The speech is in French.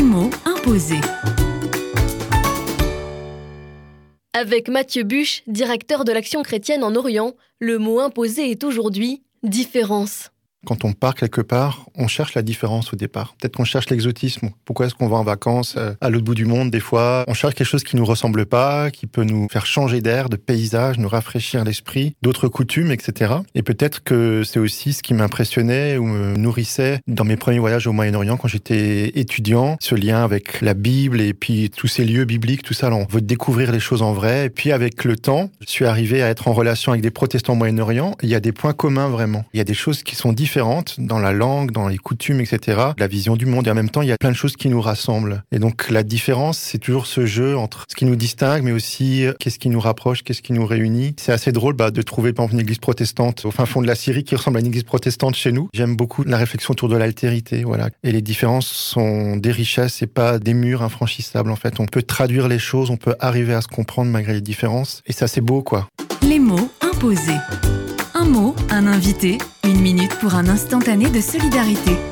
Les mots imposés. Avec Mathieu Buche, directeur de l'Action chrétienne en Orient, le mot imposé est aujourd'hui « différence ». Quand on part quelque part, on cherche la différence au départ. Peut-être qu'on cherche l'exotisme. Pourquoi est-ce qu'on va en vacances à l'autre bout du monde des fois? On cherche quelque chose qui nous ressemble pas, qui peut nous faire changer d'air, de paysage, nous rafraîchir l'esprit, d'autres coutumes, etc. Et peut-être que c'est aussi ce qui m'impressionnait ou me nourrissait dans mes premiers voyages au Moyen-Orient quand j'étais étudiant. Ce lien avec la Bible et puis tous ces lieux bibliques, tout ça. Alors, on veut découvrir les choses en vrai. Et puis avec le temps, je suis arrivé à être en relation avec des protestants au Moyen-Orient. Il y a des points communs vraiment. Il y a des choses qui sont différentes dans la langue, dans les coutumes, etc. La vision du monde. Et en même temps, il y a plein de choses qui nous rassemblent. Et donc, la différence, c'est toujours ce jeu entre ce qui nous distingue, mais aussi qu'est-ce qui nous rapproche, qu'est-ce qui nous réunit. C'est assez drôle de trouver, par exemple, une église protestante au fin fond de la Syrie qui ressemble à une église protestante chez nous. J'aime beaucoup la réflexion autour de l'altérité, voilà. Et les différences sont des richesses et pas des murs infranchissables, en fait. On peut traduire les choses, on peut arriver à se comprendre malgré les différences. Et ça, c'est beau, quoi. Les mots imposés. Un mot, un invité, 1 minute pour un instantané de solidarité.